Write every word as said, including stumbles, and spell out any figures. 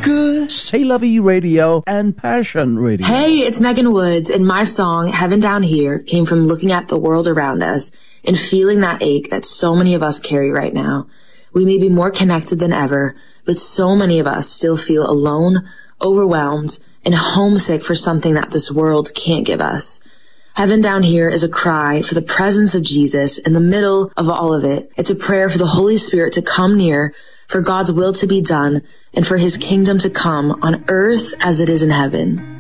good. C'est La Vie Radio and Passion Radio. Hey, it's Megan Woods, and my song, Heaven Down Here, came from looking at the world around us and feeling that ache that so many of us carry right now. We may be more connected than ever, but so many of us still feel alone, overwhelmed, and homesick for something that this world can't give us. Heaven Down Here is a cry for the presence of Jesus in the middle of all of it. It's a prayer for the Holy Spirit to come near, for God's will to be done, and for his kingdom to come on earth as it is in heaven.